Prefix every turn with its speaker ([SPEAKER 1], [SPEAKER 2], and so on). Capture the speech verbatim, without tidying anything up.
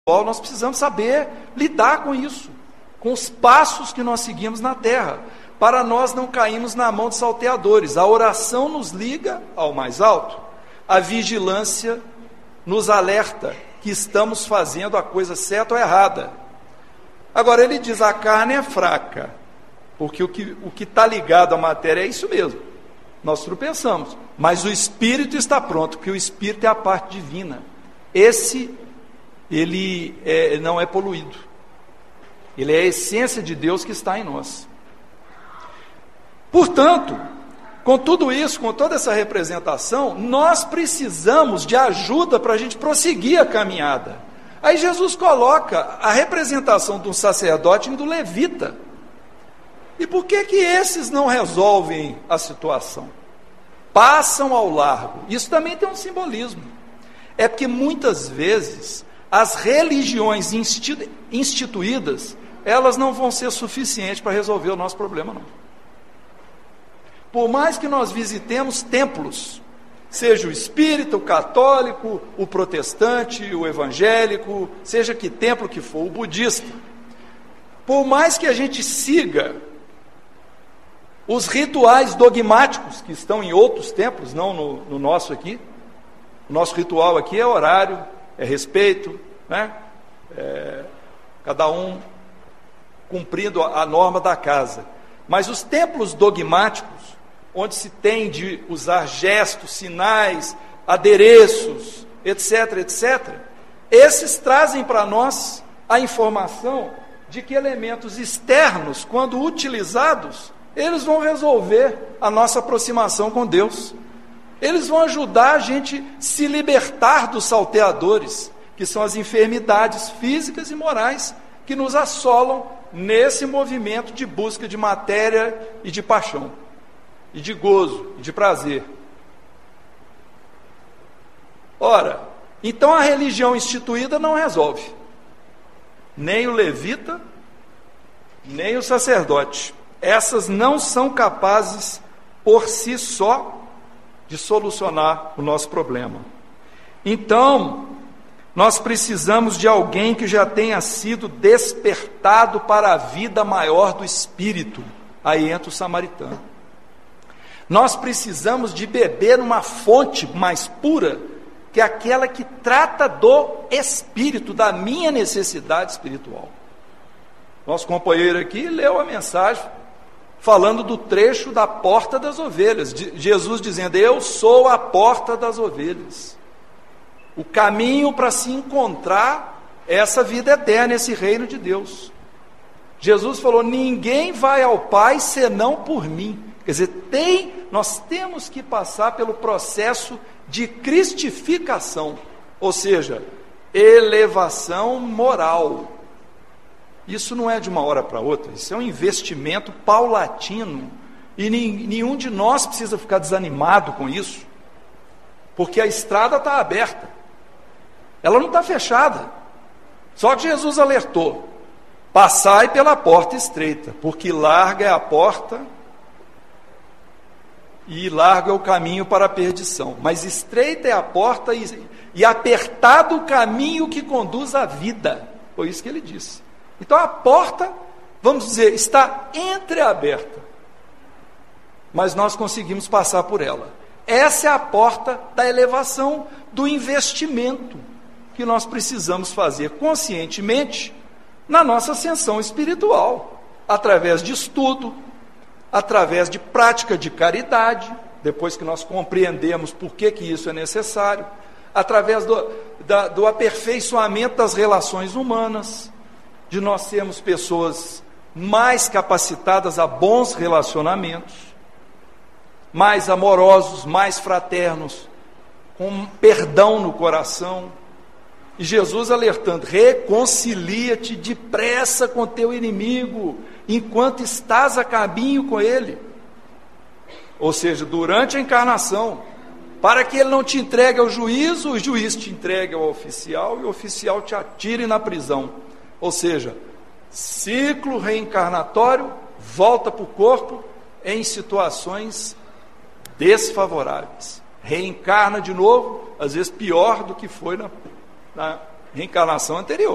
[SPEAKER 1] nós precisamos saber lidar com isso, com os passos que nós seguimos na terra, para nós não cairmos na mão de salteadores. A oração nos liga ao mais alto, a vigilância nos alerta que estamos fazendo a coisa certa ou errada. Agora ele diz, a carne é fraca, porque o que o que está ligado à matéria é isso mesmo, nós tropeçamos, mas o Espírito está pronto, porque o Espírito é a parte divina. Esse, ele é, não é poluído, ele é a essência de Deus que está em nós. Portanto, com tudo isso, com toda essa representação, nós precisamos de ajuda para a gente prosseguir a caminhada. Aí Jesus coloca a representação de um sacerdote e do levita. E por que que esses não resolvem a situação? Passam ao largo. Isso também tem um simbolismo. É porque muitas vezes as religiões institu- instituídas, elas não vão ser suficientes para resolver o nosso problema, não. Por mais que nós visitemos templos, seja o espírita, o católico, o protestante, o evangélico, seja que templo que for, o budista, por mais que a gente siga os rituais dogmáticos que estão em outros templos, não no, no nosso aqui, o nosso ritual aqui é horário, é respeito, né? É, cada um cumprindo a, a norma da casa. Mas os templos dogmáticos, onde se tem de usar gestos, sinais, adereços, etc, etcétera, esses trazem para nós a informação de que elementos externos, quando utilizados, eles vão resolver a nossa aproximação com Deus. Eles vão ajudar a gente a se libertar dos salteadores, que são as enfermidades físicas e morais que nos assolam nesse movimento de busca de matéria e de paixão, e de gozo, e de prazer. Ora, então a religião instituída não resolve, nem o levita, nem o sacerdote. Essas não são capazes, por si só, de solucionar o nosso problema. Então, nós precisamos de alguém que já tenha sido despertado para a vida maior do Espírito. Aí entra o samaritano. Nós precisamos de beber uma fonte mais pura, que é aquela que trata do Espírito, da minha necessidade espiritual. Nosso companheiro aqui leu a mensagem, falando do trecho da porta das ovelhas, de Jesus dizendo, eu sou a porta das ovelhas. O caminho para se encontrar essa vida eterna, esse reino de Deus. Jesus falou, ninguém vai ao Pai senão por mim. Quer dizer, tem, nós temos que passar pelo processo de cristificação, ou seja, elevação moral. Isso não é de uma hora para outra, isso é um investimento paulatino, e nenhum de nós precisa ficar desanimado com isso, porque a estrada está aberta, ela não está fechada. Só que Jesus alertou, passai pela porta estreita, porque larga é a porta, e largo é o caminho para a perdição, mas estreita é a porta, e, e apertado o caminho que conduz à vida, foi isso que ele disse. Então a porta, vamos dizer, está entreaberta, mas nós conseguimos passar por ela. Essa é a porta da elevação, do investimento que nós precisamos fazer conscientemente na nossa ascensão espiritual, através de estudo, através de prática de caridade, depois que nós compreendemos por que, que isso é necessário, através do, da, do aperfeiçoamento das relações humanas, de nós sermos pessoas mais capacitadas a bons relacionamentos, mais amorosos, mais fraternos, com perdão no coração. E Jesus alertando, reconcilia-te depressa com teu inimigo, enquanto estás a caminho com ele. Ou seja, durante a encarnação, para que ele não te entregue ao juízo, o juiz te entregue ao oficial, e o oficial te atire na prisão. Ou seja, ciclo reencarnatório, volta para o corpo em situações desfavoráveis. Reencarna de novo, às vezes pior do que foi na, na reencarnação anterior.